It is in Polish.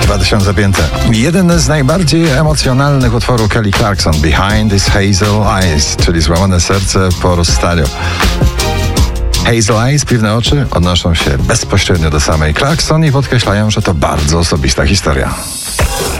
2005. Jeden z najbardziej emocjonalnych utworów Kelly Clarkson, Behind These Hazel Eyes, czyli Złamane serce po rozstaniu. Hazel Eyes, piwne oczy, odnoszą się bezpośrednio do samej Clarkson i podkreślają, że to bardzo osobista historia.